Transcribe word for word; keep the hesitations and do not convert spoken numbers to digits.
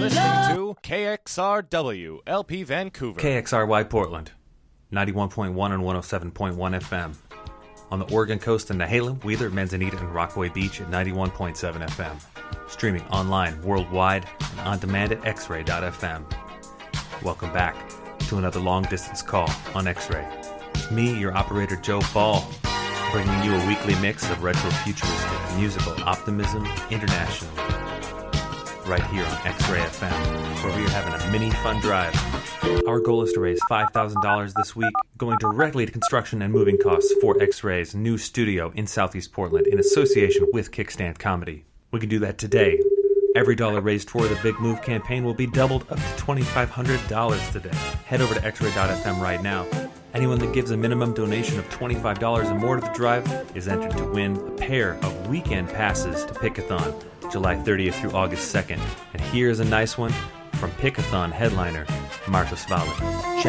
listening to K X R W, L P Vancouver. K X R Y Portland, ninety-one point one and one oh seven point one F M. On the Oregon coast in Nehalem, Wheeler, Manzanita, and Rockaway Beach at ninety-one point seven F M. Streaming online worldwide and on demand at x ray dot f m. Welcome back to another long-distance call on X-Ray. It's me, your operator, Joe Ball, bringing you a weekly mix of retro-futuristic musical optimism internationally. Right here on X-Ray F M, where we are having a mini fun drive. Our goal is to raise five thousand dollars this week, going directly to construction and moving costs for X-Ray's new studio in Southeast Portland in association with Kickstand Comedy. We can do that today. Every dollar raised for the Big Move campaign will be doubled up to twenty-five hundred dollars today. Head over to x ray dot f m right now. Anyone that gives a minimum donation of twenty-five dollars or more to the drive is entered to win a pair of weekend passes to Pickathon, July thirtieth through August second. And here's a nice one from Pickathon headliner Marcus Valle.